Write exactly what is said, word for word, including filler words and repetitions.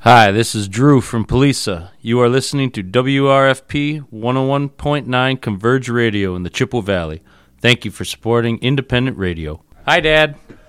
Hi, this is Drew from Polisa. You are listening to W R F P one oh one point nine Converge Radio in the Chippewa Valley. Thank you for supporting independent radio. Hi, Dad.